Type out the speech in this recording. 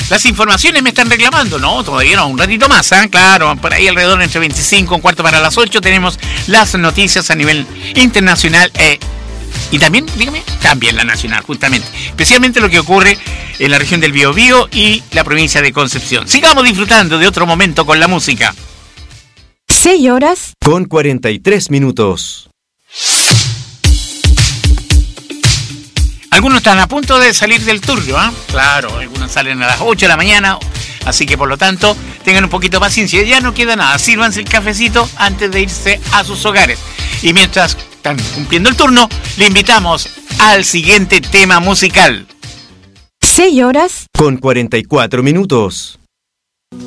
Las informaciones me están reclamando, ¿no? Todavía no, un ratito más, ¿eh? Claro, por ahí alrededor entre 25, un cuarto para las 8, tenemos las noticias a nivel internacional y también, dígame, también la nacional, justamente. Especialmente lo que ocurre en la región del Biobío y la provincia de Concepción. Sigamos disfrutando de otro momento con la música. 6 horas con 43 minutos. Algunos están a punto de salir del turno, ¿eh? Claro, algunos salen a las 8 de la mañana, así que por lo tanto tengan un poquito de paciencia. Ya no queda nada, sírvanse el cafecito antes de irse a sus hogares. Y mientras están cumpliendo el turno, le invitamos al siguiente tema musical. 6 horas con 44 minutos.